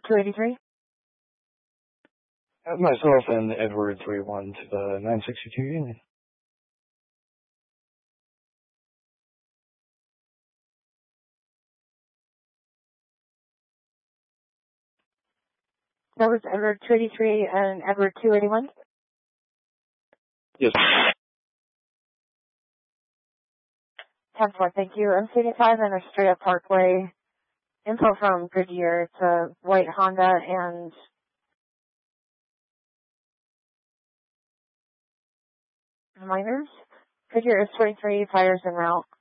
283. Myself and Edward 31 to the 962 Union. That was Edward 283 and Edward 281? Yes. 10-4, thank you. M75 and Estrella Parkway. Info from Goodyear. It's a white Honda and minors. Goodyear is 23, fires en route.